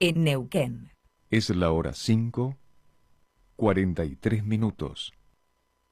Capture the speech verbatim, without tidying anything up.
en Neuquén. Es la hora cinco, cuarenta y tres minutos.